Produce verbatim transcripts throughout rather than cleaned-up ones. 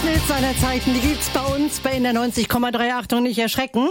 größten Hits aller Zeiten, die gibt's bei uns bei in der neunzig Komma drei. Achtung, nicht erschrecken.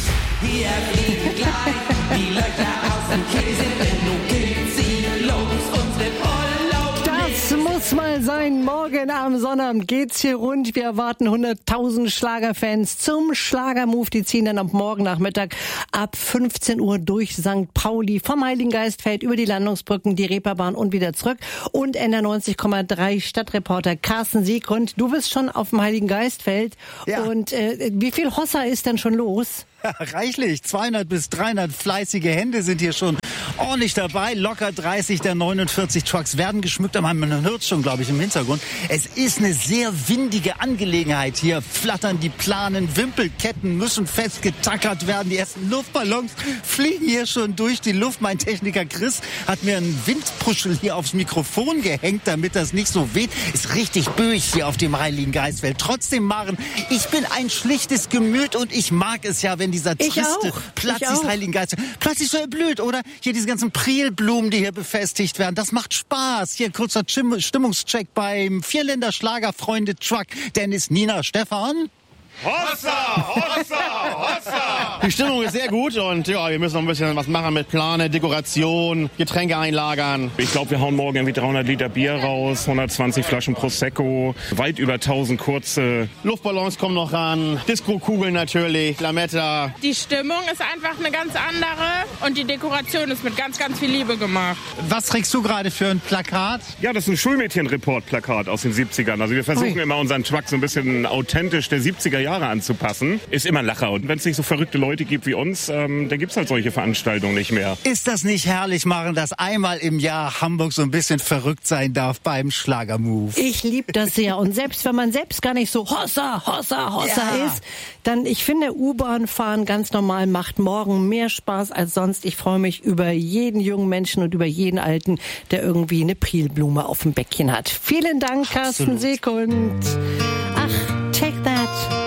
Wir fliegen gleich, die Leute aus dem Käse, wenn du gehst, sie los, unsere Urlaub. Das muss mal sein. Morgen am Sonnabend geht's hier rund. Wir erwarten hunderttausend Schlagerfans zum Schlagermove. Die ziehen dann am Morgennachmittag ab fünfzehn Uhr durch Sankt Pauli vom Heiligen Geistfeld über die Landungsbrücken, die Reeperbahn und wieder zurück. Und N R neunzig Komma drei Stadtreporter Carsten Siegrund. Du bist schon auf dem Heiligen Geistfeld. Ja. Und äh, wie viel Hossa ist denn schon los? Reichlich, zweihundert bis dreihundert fleißige Hände sind hier schon ordentlich dabei. Locker dreißig der neunundvierzig Trucks werden geschmückt. Man hört schon, glaube ich, im Hintergrund. Es ist eine sehr windige Angelegenheit hier. Flattern die Planen, Wimpelketten müssen festgetackert werden. Die ersten Luftballons fliegen hier schon durch die Luft. Mein Techniker Chris hat mir einen Windpuschel hier aufs Mikrofon gehängt, damit das nicht so weht. Ist richtig böig hier auf dem Heiligen Geistfeld. Trotzdem, Maren, ich bin ein schlichtes Gemüt und ich mag es ja, wenn dieser triste Platz des Heiligen Geistes plötzlich so erblüht, oder? Hier diese ganzen Prilblumen, die hier befestigt werden. Das macht Spaß. Hier ein kurzer Stimmungscheck beim Vierländer Schlagerfreunde Truck. Dennis, Nina, Stefan. Hossa, Hossa, Hossa! Die Stimmung ist sehr gut und ja, wir müssen noch ein bisschen was machen mit Plane, Dekoration, Getränke einlagern. Ich glaube, wir hauen morgen irgendwie dreihundert Liter Bier raus, hundertzwanzig Flaschen Prosecco, weit über tausend kurze Luftballons kommen noch ran, Disco-Kugeln natürlich, Lametta. Die Stimmung ist einfach eine ganz andere und die Dekoration ist mit ganz, ganz viel Liebe gemacht. Was trägst du gerade für ein Plakat? Ja, das ist ein Schulmädchen-Report-Plakat aus den siebzigern. Also wir versuchen Ui. immer unseren Truck so ein bisschen authentisch der siebziger Jahre anzupassen. Ist immer ein Lacher. Und wenn es nicht so verrückte Leute gibt wie uns, ähm, dann gibt's halt solche Veranstaltungen nicht mehr. Ist das nicht herrlich, Maren, dass einmal im Jahr Hamburg so ein bisschen verrückt sein darf beim Schlagermove? Ich liebe das sehr. Und selbst wenn man selbst gar nicht so Hossa, Hossa, Hossa Ja. ist, dann, ich finde, U-Bahn fahren ganz normal macht morgen mehr Spaß als sonst. Ich freue mich über jeden jungen Menschen und über jeden Alten, der irgendwie eine Prilblume auf dem Bäckchen hat. Vielen Dank, Carsten Seekund. Ach, take that.